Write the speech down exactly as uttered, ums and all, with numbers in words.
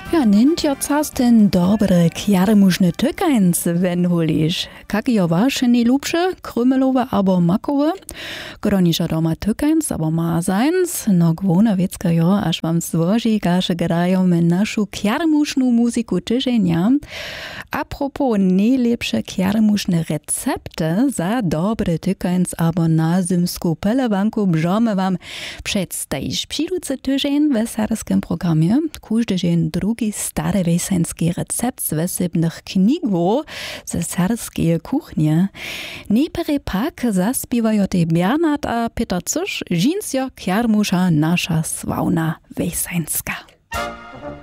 Ja, ninja cas ten dobry kjarmušny tykańc wenhuliš. Kaki jo wasze najlubsze, krümelowe abo makowe? Gronisza doma tykańc abo mazajns, no gwona wiecka jo, aż wam złoży, każe grają my naszą kjarmušnu muziku tyżenia. A propos najlepsze kjarmušne recepty za dobry tykańc abo na zimsku pelewanku bżomy wam przedstawić. Przyjducy tydzień w serskim programie, każdy dzień drugi stary wiesenski recept z wysybnych knigów ze serskiej kuchni. Najpierw pak zaspiewają te Bernard a Peter Cusz, žinsjo kjarmuša nasza sławna wiesenska.